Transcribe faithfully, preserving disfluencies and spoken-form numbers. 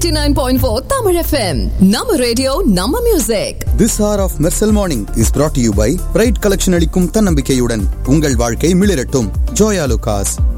ninety-nine point four Tamil F M. நம்ம radio நம்ம music. This hour of Mersal Morning is brought to you by Pride Collection அளிக்கும் தன்னம்பிக்கையுடன் உங்கள் வாழ்க்கை மிளிரட்டும். Joya Lucas.